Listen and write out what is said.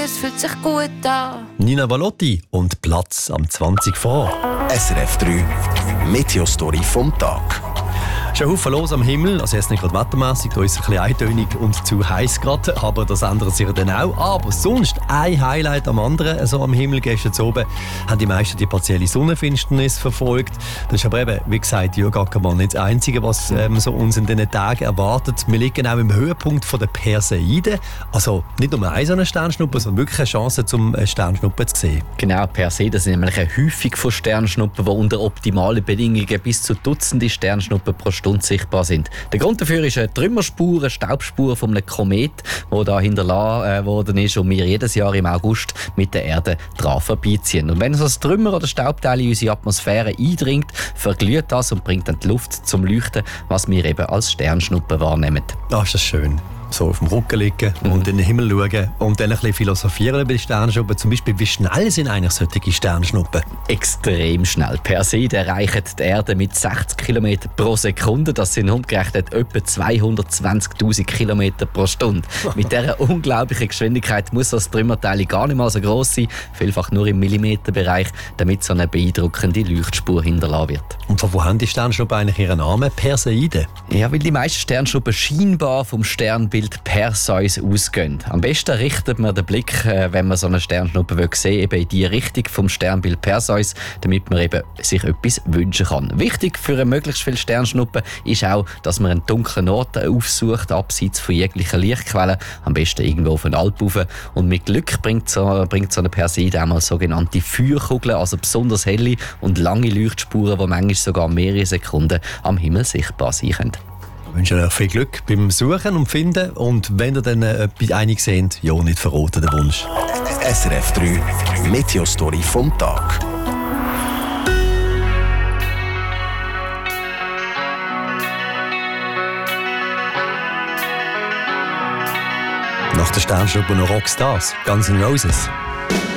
es fühlt sich gut an. Nina Valotti und Platz am 20 vor. SRF 3 Meteostory vom Tag. Schon Haufen los am Himmel, also jetzt nicht gerade wettermässig, da ist es ein bisschen eintönig und zu heiß gerade, aber das ändert sich dann auch. Aber sonst ein Highlight am anderen, also am Himmel gestern oben, haben die meisten die partielle Sonnenfinsternis verfolgt. Das ist aber eben, wie gesagt, Jürg Ackermann nicht das Einzige, was so uns in diesen Tagen erwartet. Wir liegen auch im Höhepunkt von der Perseide, also nicht nur eine so eine Sternschnuppe, sondern wirklich eine Chance, zum Sternschnuppen zu sehen. Genau, Perseiden sind nämlich eine Häufung von Sternschnuppen, die unter optimalen Bedingungen bis zu Dutzende Sternschnuppen pro Stunde sichtbar sind. Der Grund dafür ist eine Trümmerspur, eine Staubspur von einem Komet, der da hinterlassen worden ist und wir jedes Jahr im August mit der Erde dran vorbeiziehen. Und wenn so das Trümmer- oder Staubteil in unsere Atmosphäre eindringt, verglüht das und bringt dann die Luft zum Leuchten, was wir eben als Sternschnuppen wahrnehmen. Ah, ist das schön. So auf dem Rücken liegen und in den Himmel schauen und dann ein bisschen philosophieren über die Sternschnuppen. Zum Beispiel, wie schnell sind eigentlich solche Sternschnuppen? Extrem schnell. Perseiden erreichen die Erde mit 60 km pro Sekunde. Das sind umgerechnet etwa 220'000 km pro Stunde. Mit dieser unglaublichen Geschwindigkeit muss das Trümmerteil gar nicht mal so gross sein, vielfach nur im Millimeterbereich, damit so eine beeindruckende Leuchtspur hinterlassen wird. Und von wo haben die Sternschnuppen eigentlich ihren Namen? Perseide? Ja, weil die meisten Sternschnuppen scheinbar vom Sternbild Perseus ausgehen. Am besten richtet man den Blick, wenn man so eine Sternschnuppe sehen will, eben in die Richtung vom Sternbild Perseus, damit man eben sich etwas wünschen kann. Wichtig für möglichst viele Sternschnuppen ist auch, dass man einen dunklen Ort aufsucht, abseits von jeglicher Lichtquelle, am besten irgendwo auf eine Alp rauf. Und mit Glück bringt so eine Perseide einmal sogenannte Feuerkugeln, also besonders helle und lange Leuchtspuren, die manchmal sogar mehrere Sekunden am Himmel sichtbar sein können. Ich wünsche euch viel Glück beim Suchen und Finden. Und wenn ihr dann etwas einig seht, ja, nicht verraten den Wunsch. SRF 3 Meteostory vom Tag. Nach der Sternschnuppe noch Rockstars, Guns N' Roses.